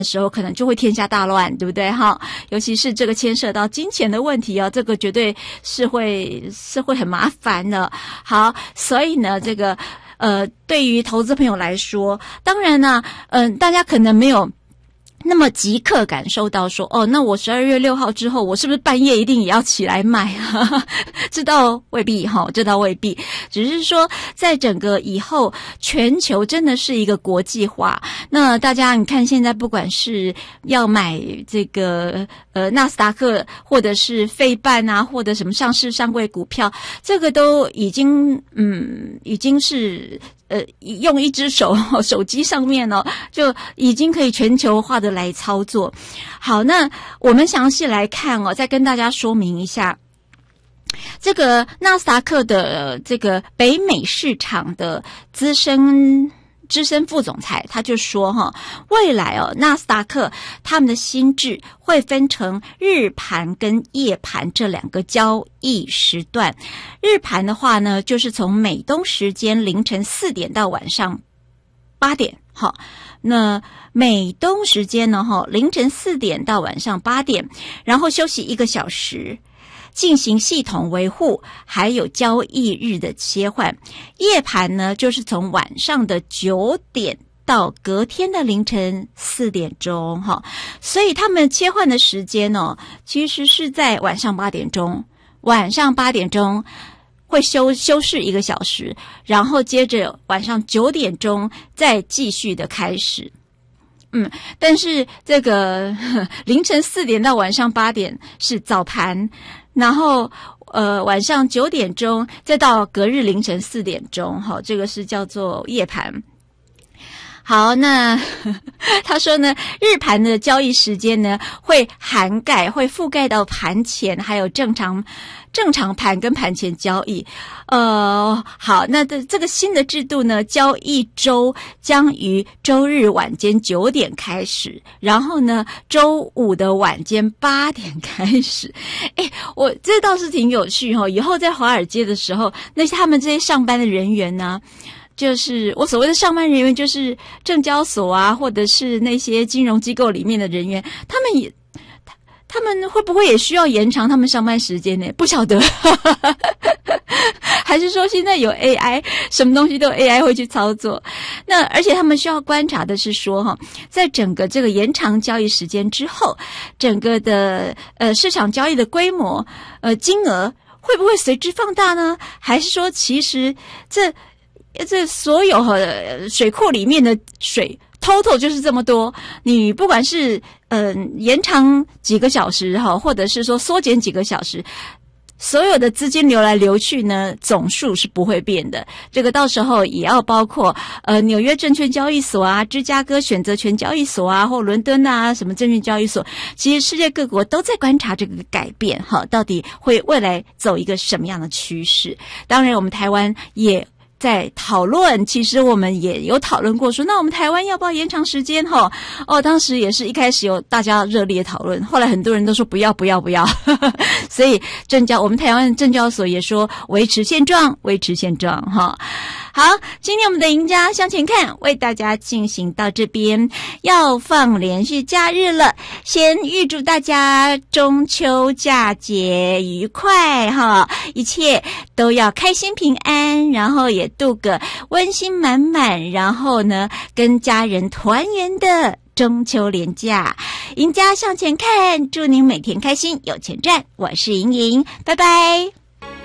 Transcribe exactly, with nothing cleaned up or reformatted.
的时候可能就会天下大乱，对不对哈？尤其是这个牵涉到金钱的问题啊，这个绝对是会是会很麻烦的。好，所以呢，这个呃，对于投资朋友来说，当然呢，嗯、呃，大家可能没有那么即刻感受到说，哦，那我十二月六号之后，我是不是半夜一定也要起来买啊？这倒未必哈，这倒未必。只是说，在整个以后，全球真的是一个国际化。那大家你看，现在不管是要买这个呃纳斯达克，或者是费半啊，或者什么上市上柜股票，这个都已经嗯，已经是。呃，用一只手手机上面哦，就已经可以全球化的来操作。好，那我们详细来看哦，再跟大家说明一下。这个纳斯达克的、呃、这个北美市场的资深资深副总裁他就说哈，未来哦，纳斯达克他们的心智会分成日盘跟夜盘这两个交易时段。日盘的话呢，就是从美东时间凌晨四点到晚上八点，好，那美东时间呢，哈，凌晨四点到晚上八点，然后休息一个小时。进行系统维护，还有交易日的切换。夜盘呢，就是从晚上的九点到隔天的凌晨四点钟，哈，所以他们切换的时间哦，其实是在晚上八点钟，晚上八点钟会休休市一个小时，然后接着晚上九点钟再继续的开始。嗯，但是这个凌晨四点到晚上八点是早盘。然后，呃，晚上九点钟，再到隔日凌晨四点钟，哈，这个是叫做夜盘。好，那他说呢，日盘的交易时间呢，会涵盖、会覆盖到盘前，还有正常正常盘跟盘前交易。呃，好，那这这个新的制度呢，交易周将于周日晚间九点开始，然后呢，周五的晚间八点开始。哎，我这倒是挺有趣哈、哦。以后在华尔街的时候，那些他们这些上班的人员呢，就是我所谓的上班人员，就是证交所啊，或者是那些金融机构里面的人员，他们也。他们会不会也需要延长他们上班时间呢？不晓得，还是说现在有 A I， 什么东西都有 A I 会去操作？那而且他们需要观察的是说，哈，在整个这个延长交易时间之后，整个的呃市场交易的规模、呃金额会不会随之放大呢？还是说，其实这这所有呃水库里面的水？total 就是这么多，你不管是嗯、呃、延长几个小时哈，或者是说缩减几个小时，所有的资金流来流去呢，总数是不会变的。这个到时候也要包括呃纽约证券交易所啊、芝加哥选择权交易所啊，或伦敦啊什么证券交易所，其实世界各国都在观察这个改变哈，到底会未来走一个什么样的趋势？当然，我们台湾也。在讨论，其实我们也有讨论过说，那我们台湾要不要延长时间哈？哦，当时也是一开始有大家热烈讨论，后来很多人都说不要不要不要，所以证交我们台湾证交所也说维持现状，维持现状哈。好，今天我们的赢家向前看为大家进行到这边，要放连续假日了，先预祝大家中秋佳节愉快哈，一切都要开心平安，然后也度个温馨满满，然后呢跟家人团圆的中秋连假。赢家向前看，祝您每天开心有钱赚，我是莹莹，拜拜。